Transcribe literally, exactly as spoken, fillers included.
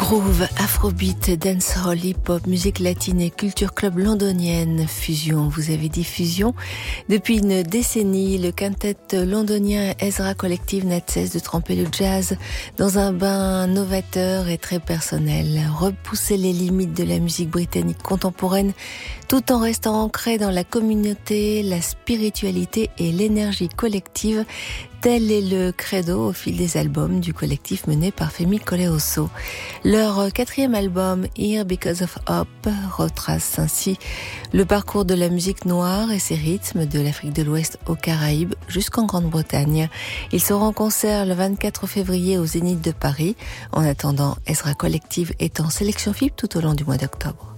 Groove, afrobeat, dancehall, hip-hop, musique latine et culture club londonienne. Fusion, vous avez dit fusion. Depuis une décennie, le quintet londonien Ezra Collective n'a de cesse de tremper le jazz dans un bain novateur et très personnel. Repousser les limites de la musique britannique contemporaine tout en restant ancré dans la communauté, la spiritualité et l'énergie collective. Tel est le credo au fil des albums du collectif mené par Femi Koleoso. Leur quatrième album, Here Because of Hope, retrace ainsi le parcours de la musique noire et ses rythmes de l'Afrique de l'Ouest aux Caraïbes jusqu'en Grande-Bretagne. Ils seront en concert le vingt-quatre février au Zénith de Paris. En attendant, Ezra Collective est en sélection F I B tout au long du mois d'octobre.